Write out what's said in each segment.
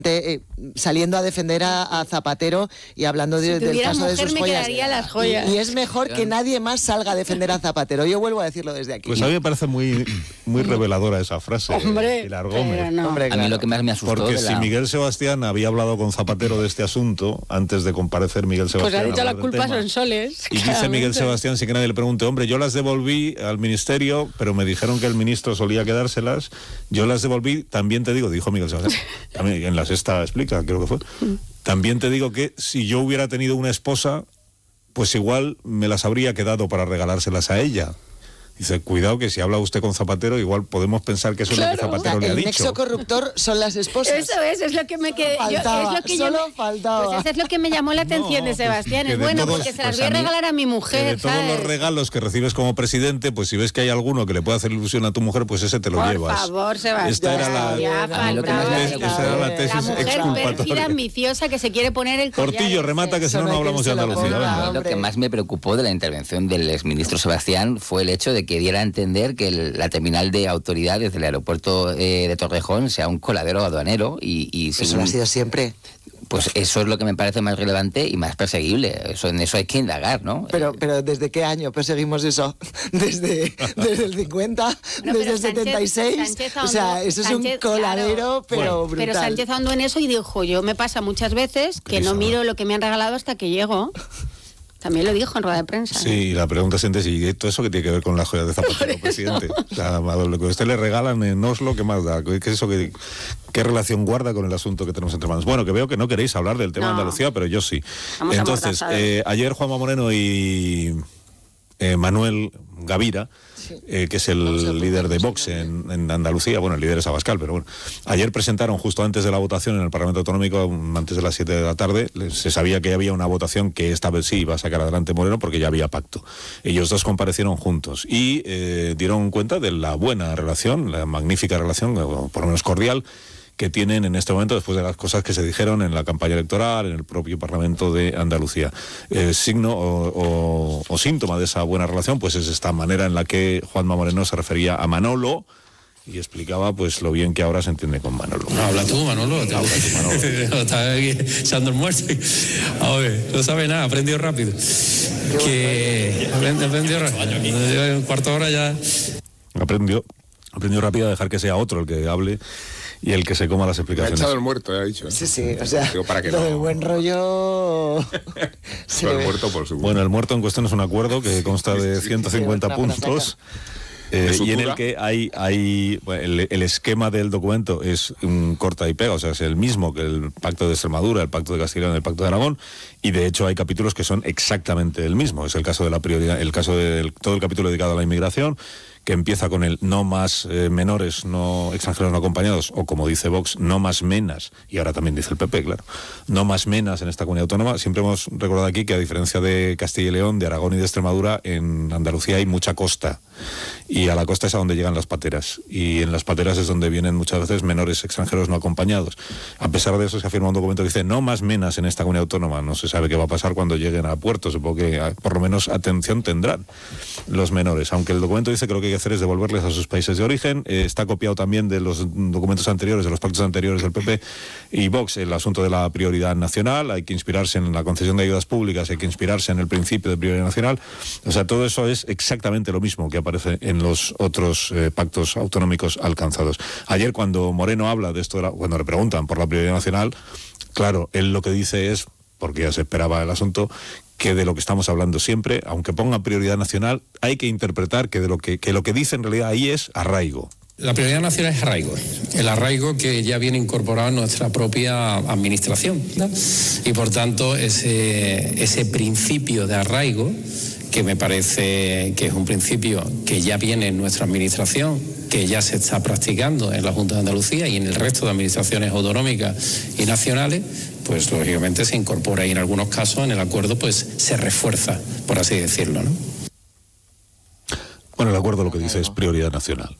saliendo a defender a Zapatero y hablando del caso de sus joyas. Las joyas. Y es mejor que nadie más salga a defender a Zapatero. Yo vuelvo a decirlo desde aquí. Pues a mí me parece muy reveladora esa frase. Hombre, el Argómez. no. A mí lo que más me asustó... Porque si Miguel Sebastián había hablado con Zapatero de este asunto, antes de comparecer Miguel Sebastián... Pues ha dicho la culpa son soles. Y dice Miguel Sebastián, sin que nadie le pregunte, hombre, yo las devolví al ministerio, pero me dijeron que el ministro solía quedárselas, yo las devolví, también te digo, dijo Miguel Sebastián, también en La Sexta explica, creo que fue, también te digo que si yo hubiera tenido una esposa, pues igual me las habría quedado para regalárselas a ella. Dice, cuidado que si habla usted con Zapatero, igual podemos pensar que eso es lo que Zapatero le ha dicho. El nexo corruptor son las esposas. Eso es lo que me quedé. Faltaba. Pues eso es lo que me llamó la atención de Sebastián. Pues, es bueno, porque se las voy a regalar a mi mujer. De todos los regalos que recibes como presidente, pues si ves que hay alguno que le puede hacer ilusión a tu mujer, pues ese te lo llevas. Por favor, Sebastián. Esta era la tesis exculpatoria. Mujer ambiciosa que se quiere poner el collar. Portillo, remata que si no hablamos de Andalucía. A mí lo que más me preocupó de la intervención del exministro Sebastián fue el hecho de que diera a entender que la terminal de autoridades del aeropuerto de Torrejón sea un coladero aduanero y eso lo ha sido siempre. Pues eso es lo que me parece más relevante y más perseguible. En eso hay que indagar, ¿no? Pero ¿desde qué año perseguimos eso? ¿Desde el 50? Bueno, ¿desde el 76? Sánchez o sea, eso es un coladero, pero brutal. Pero Sánchez ahondó en eso y dijo, yo me pasa muchas veces que no miro lo que me han regalado hasta que llego. También lo dijo en rueda de prensa. Sí, la pregunta es, ¿y todo eso qué tiene que ver con las joyas de Zapatero, presidente? O sea, lo que a usted le regalan en Oslo, ¿qué más da? ¿Qué es eso qué relación guarda con el asunto que tenemos entre manos? Bueno, que veo que no queréis hablar del tema de Andalucía, pero yo sí. Entonces, ayer Juanma Moreno y Manuel Gavira, que es el líder de Vox en Andalucía, bueno, el líder es Abascal, pero bueno, ayer presentaron justo antes de la votación en el Parlamento Autonómico, antes de las 7 de la tarde, se sabía que había una votación que esta vez sí iba a sacar adelante Moreno porque ya había pacto. Ellos dos comparecieron juntos y dieron cuenta de la buena relación, la magnífica relación, por lo menos cordial, que tienen en este momento después de las cosas que se dijeron en la campaña electoral, en el propio Parlamento de Andalucía. Signo o síntoma de esa buena relación pues es esta manera en la que Juanma Moreno se refería a Manolo y explicaba pues lo bien que ahora se entiende con Manolo. No, habla tú, Manolo. Habla tú, Manolo. Está echando el muerto. A ver, no sabe nada, aprendió rápido. Aprendió rápido. En cuarto de hora ya... Aprendió rápido a dejar que sea otro el que hable y el que se coma las explicaciones. Me ha echado el muerto, ha dicho. Sí, o sea, digo, para que lo del buen rollo... el muerto, por supuesto. Bueno, el muerto en cuestión es un acuerdo que consta de 150 puntos. Y en el que hay el esquema del documento es un corta y pega, o sea, es el mismo que el Pacto de Extremadura, el Pacto de Castilla y el Pacto de Aragón, y de hecho hay capítulos que son exactamente el mismo. Es el caso de la prioridad, el caso de todo el capítulo dedicado a la inmigración, que empieza con el no más menores, no extranjeros no acompañados, o como dice Vox, no más menas, y ahora también dice el PP, claro, no más menas en esta comunidad autónoma. Siempre hemos recordado aquí que a diferencia de Castilla y León, de Aragón y de Extremadura, en Andalucía hay mucha costa, y a la costa es a donde llegan las pateras, y en las pateras es donde vienen muchas veces menores extranjeros no acompañados. A pesar de eso se afirma un documento que dice no más menas en esta comunidad autónoma. No se sabe qué va a pasar cuando lleguen a puerto, supongo que por lo menos atención tendrán los menores, aunque el documento dice que lo que hay que hacer es devolverles a sus países de origen. Está copiado también de los documentos anteriores, de los pactos anteriores del PP y Vox, el asunto de la prioridad nacional. Hay que inspirarse en la concesión de ayudas públicas, hay que inspirarse en el principio de prioridad nacional. O sea, todo eso es exactamente lo mismo que aparece en los otros pactos autonómicos alcanzados. Ayer cuando Moreno habla de esto, cuando le preguntan por la prioridad nacional, claro, él lo que dice es, porque ya se esperaba el asunto, que de lo que estamos hablando siempre, aunque ponga prioridad nacional, hay que interpretar que lo que dice en realidad ahí es arraigo. La prioridad nacional es arraigo, el arraigo que ya viene incorporado en nuestra propia administración, ¿no? Y por tanto ese principio de arraigo, que me parece que es un principio que ya viene en nuestra administración, que ya se está practicando en la Junta de Andalucía y en el resto de administraciones autonómicas y nacionales, pues lógicamente se incorpora y en algunos casos en el acuerdo pues se refuerza, por así decirlo, ¿no? Bueno, el acuerdo lo que dice es prioridad nacional,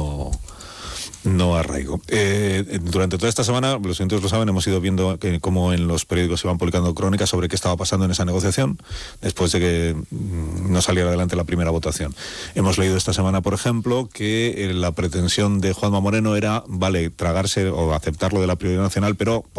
no arraigo. Durante toda esta semana, los oyentes lo saben, hemos ido viendo cómo en los periódicos se van publicando crónicas sobre qué estaba pasando en esa negociación después de que no saliera adelante la primera votación. Hemos leído esta semana, por ejemplo, que la pretensión de Juanma Moreno era, tragarse o aceptar lo de la prioridad nacional, pero